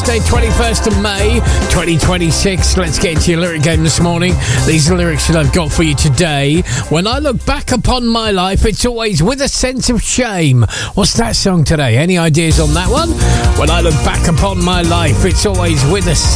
Thursday, 21st of May, 2026. Let's get into your lyric game this morning. These are the lyrics that I've got for you today. When I look back upon my life, it's always with a sense of shame. What's that song today? Any ideas on that one? When I look back upon my life, it's always with a